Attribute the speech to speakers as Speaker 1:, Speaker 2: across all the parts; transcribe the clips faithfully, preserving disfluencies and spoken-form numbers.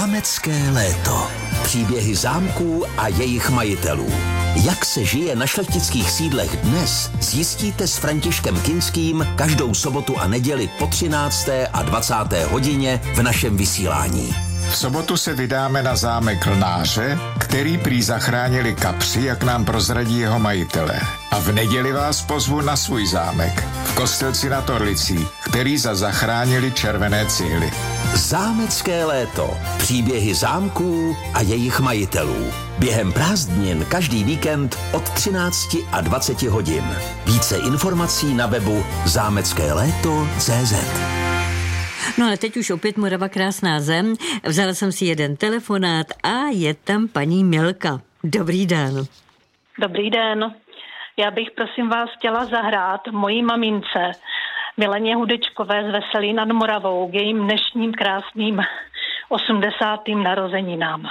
Speaker 1: Zámecké léto. Příběhy zámků a jejich majitelů. Jak se žije na šlechtických sídlech dnes, zjistíte s Františkem Kinským každou sobotu a neděli po třinácté a dvacáté hodině v našem vysílání.
Speaker 2: V sobotu se vydáme na zámek Lnáře, který prý zachránili kapři, jak nám prozradí jeho majitelé. A v neděli vás pozvu na svůj zámek v Kostelci nad Orlicí, který za zachránili červené cihly.
Speaker 1: Zámecké léto. Příběhy zámků a jejich majitelů. Během prázdnin každý víkend od třinácti a dvaceti hodin. Více informací na webu zámecké léto tečka cé zet.
Speaker 3: No ale teď už opět Morava krásná zem. Vzala jsem si jeden telefonát a je tam paní Milka. Dobrý den.
Speaker 4: Dobrý den. Já bych prosím vás chtěla zahrát mojí mamince Mileně Hudečkové z Veselí nad Moravou k jejím dnešním krásným osmdesátým narozeninám.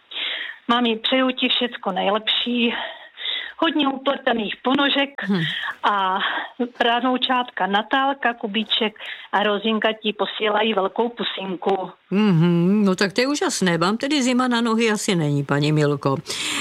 Speaker 4: Mami, přeju ti všecko nejlepší, hodně upletaných ponožek hmm. a právnoučátka Natálka, Kubíček a Rozinka ti posílají velkou pusinku.
Speaker 3: Mm-hmm, no tak to je úžasné. Vám tedy zima na nohy asi není, paní Milko.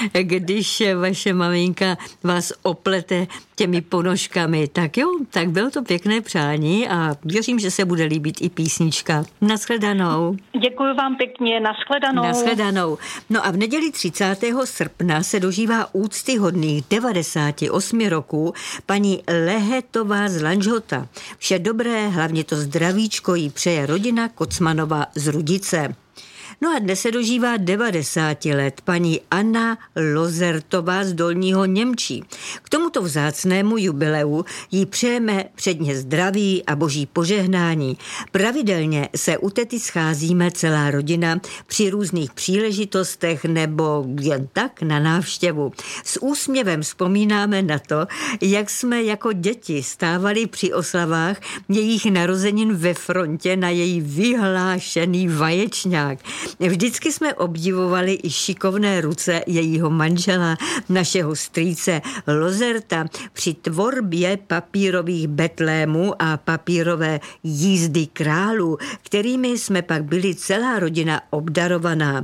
Speaker 3: Když vaše maminka vás oplete těmi ponožkami, tak jo, tak bylo to pěkné přání a věřím, že se bude líbit i písnička. Nashledanou.
Speaker 4: Děkuji vám pěkně, nashledanou.
Speaker 3: Nashledanou. No a v neděli třicátého srpna se dožívá úctyhodných devadesáti osmi roků paní Lehetová z Lanžhota. Vše dobré, hlavně to zdravíčko jí přeje rodina Kocmanova z Rudice. No a dnes se dožívá devadesáti let paní Anna Lozertová z Dolního Němčí. K tomuto vzácnému jubileu jí přejeme předně zdraví a boží požehnání. Pravidelně se u tety scházíme celá rodina při různých příležitostech nebo jen tak na návštěvu. S úsměvem vzpomínáme na to, jak jsme jako děti stávali při oslavách jejich narozenin ve frontě na její vyhlášený vaječňák. Vždycky jsme obdivovali i šikovné ruce jejího manžela, našeho strýce Lozerta, při tvorbě papírových betlémů a papírové jízdy králů, kterými jsme pak byli celá rodina obdarovaná.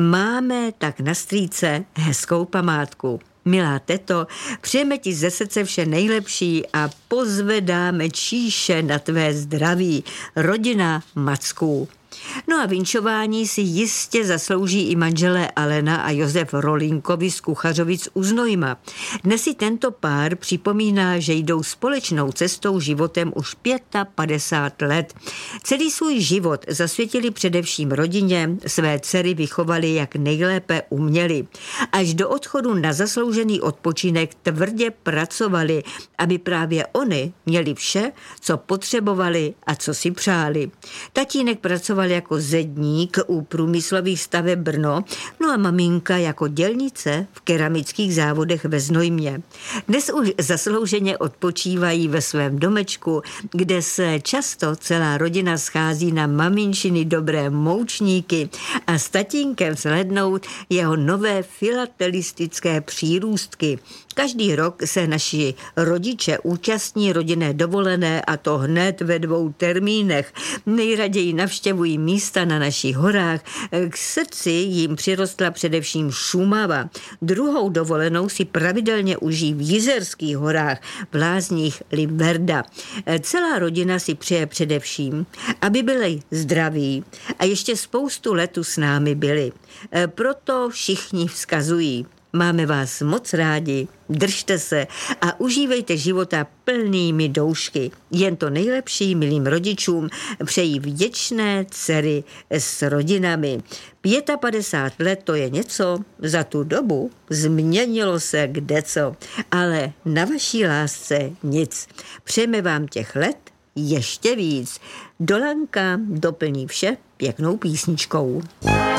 Speaker 3: Máme tak na strýce hezkou památku. Milá teto, přejeme ti ze srdce vše nejlepší a pozvedáme číše na tvé zdraví. Rodina Macků. No a vinčování si jistě zaslouží i manželé Alena a Josef Rolinkovi z Kuchařovic u Znojma. Dnes si tento pár připomíná, že jdou společnou cestou životem už padesát pět let. Celý svůj život zasvětili především rodině, své dcery vychovali jak nejlépe uměli. Až do odchodu na zasloužený odpočinek tvrdě pracovali, aby právě oni měli vše, co potřebovali a co si přáli. Tatínek pracoval jako zedník u průmyslových staveb Brno, no a maminka jako dělnice v keramických závodech ve Znojmě. Dnes už zaslouženě odpočívají ve svém domečku, kde se často celá rodina schází na maminčiny dobré moučníky a s tatínkem slednout jeho nové filatelistické přírůstky. Každý rok se naši rodiče účastní rodinné dovolené a to hned ve dvou termínech. Nejraději navštěvují místa na našich horách. K srdci jim přirostla především Šumava. Druhou dovolenou si pravidelně užijí v Jizerských horách, v lázních Liverda. Celá rodina si přeje především, aby byli zdraví a ještě spoustu letů s námi byli. Proto všichni vzkazují: máme vás moc rádi, držte se a užívejte života plnými doušky. Jen to nejlepší milým rodičům přejí vděčné dcery s rodinami. padesát pět let to je něco, za tu dobu změnilo se kdeco, ale na vaší lásce nic. Přejeme vám těch let ještě víc. Dolanka doplní vše pěknou písničkou.